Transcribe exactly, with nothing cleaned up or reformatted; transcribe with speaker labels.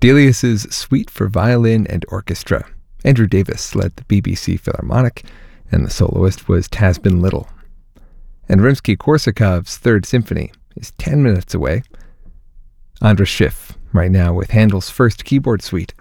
Speaker 1: Delius's Suite for Violin and Orchestra. Andrew Davis led the B B C Philharmonic, and the soloist was Tasman Little. And Rimsky-Korsakov's Third Symphony is ten minutes away. Andras Schiff, right now with Handel's First Keyboard Suite.